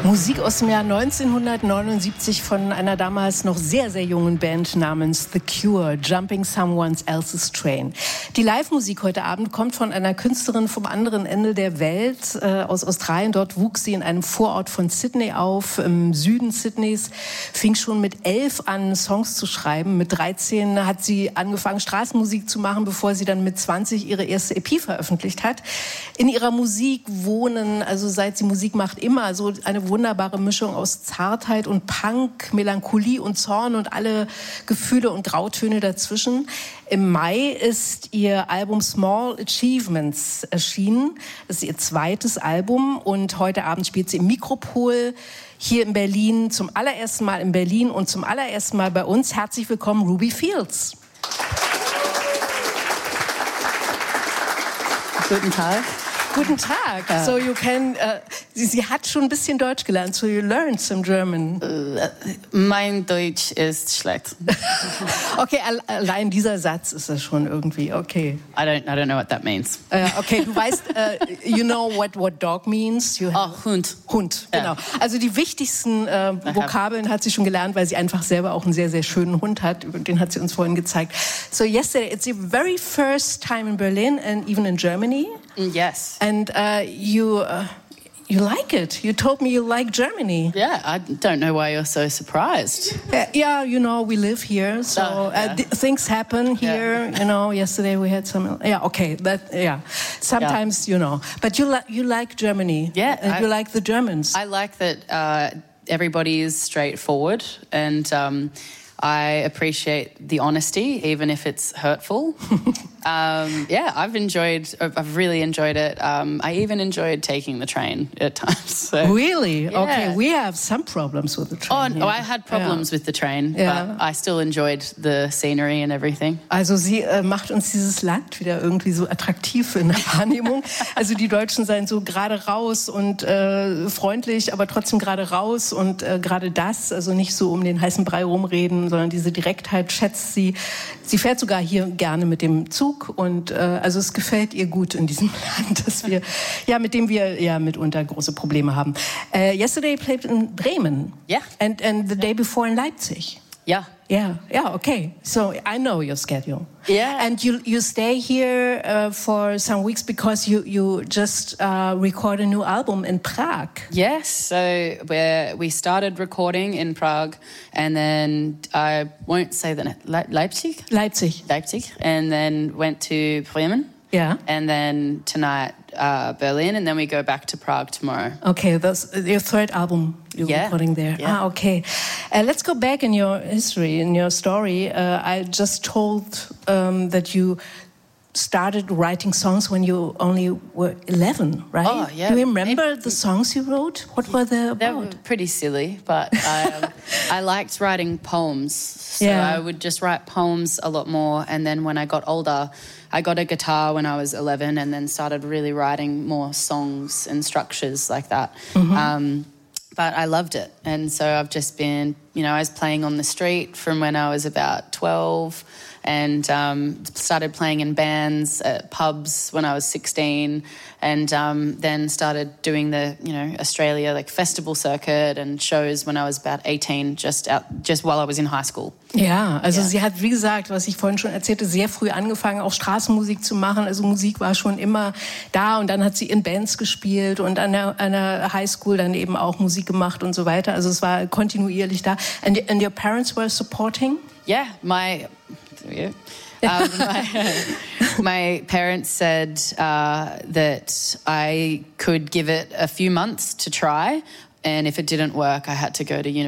Musik aus dem Jahr 1979 von einer damals noch sehr, sehr jungen Band namens The Cure, Jumping Someone Else's Train. Die Live-Musik heute Abend kommt von einer Künstlerin vom anderen Ende der Welt, aus Australien. Dort wuchs sie in einem Vorort von Sydney auf, im Süden Sydneys, fing schon mit 11 an, Songs zu schreiben. Mit 13 hat sie angefangen, Straßenmusik zu machen, bevor sie dann mit 20 ihre erste EP veröffentlicht hat. In ihrer Musik wohnen, also seit sie Musik macht, immer so eine wunderbare Mischung aus Zartheit und Punk, Melancholie und Zorn und alle Gefühle und Grautöne dazwischen. Im Mai ist ihr Album Small Achievements erschienen. Das ist ihr zweites Album und heute Abend spielt sie im Mikropol hier in Berlin, zum allerersten Mal in Berlin und zum allerersten Mal bei uns. Herzlich willkommen, Ruby Fields. Guten Tag. Guten Tag. So you can, sie hat schon ein bisschen Deutsch gelernt, so you learned some German. Mein Deutsch ist schlecht. Okay, allein dieser Satz ist das schon irgendwie okay. I don't know what that means. Okay, du weißt, you know what dog means? Hund. Hund, genau. Also die wichtigsten Vokabeln hat sie schon gelernt, weil sie einfach selber auch einen sehr, sehr schönen Hund hat. Den hat sie uns vorhin gezeigt. So yesterday, it's your very first time in Berlin and even in Germany. Yes. And you like it. You told me you like Germany. Yeah, I don't know why you're so surprised. Yeah, you know, we live here, so things happen here. Yeah. You know, yesterday we had some. Yeah, okay, sometimes you know, but you like Germany. Yeah, and you like the Germans. I like that everybody is straightforward, and I appreciate the honesty, even if it's hurtful. I've really enjoyed it. I even enjoyed taking the train at times. So. Really? Yeah. Okay, we have some problems with the train. I had problems with the train, but I still enjoyed the scenery and everything. Also sie macht uns dieses Land wieder irgendwie so attraktiv in der Wahrnehmung. Also die Deutschen seien so gerade raus und freundlich, aber trotzdem gerade raus und gerade das, also nicht so um den heißen Brei rumreden, sondern diese Direktheit schätzt sie. Sie fährt sogar hier gerne mit dem Zug und also es gefällt ihr gut in diesem Land, dass wir mit dem wir mitunter große Probleme haben. Yesterday played in Bremen. Yeah. And the day before in Leipzig. Yeah. Yeah, okay. So I know your schedule. Yeah. And you stay here for some weeks because you just record a new album in Prague. Yes, so we started recording in Prague, and then I won't say the Leipzig, and then went to Bremen. Yeah. And then tonight, Berlin, and then we go back to Prague tomorrow. Okay, that's your third album you're recording there. Yeah. Okay. Let's go back in your history, in your story. I just told that you started writing songs when you only were 11, right? Oh, yeah. Do you remember the songs you wrote? What were they about? They were pretty silly, but I liked writing poems. So I would just write poems a lot more, and then when I got older, I got a guitar when I was 11 and then started really writing more songs and structures like that. Mm-hmm. But I loved it. And so I've just been, I was playing on the street from when I was about 12 and started playing in bands at pubs when I was 16 and then started doing the, Australia festival circuit and shows when I was about 18, just while I was in high school. Ja, also sie hat, wie gesagt, was ich vorhin schon erzählte, sehr früh angefangen, auch Straßenmusik zu machen. Also Musik war schon immer da und dann hat sie in Bands gespielt und an der Highschool dann eben auch Musik gemacht und so weiter. Also es war kontinuierlich da. And your parents were supporting? Yeah, my parents said that I could give it a few months to try, and if it didn't work, I had to go to university.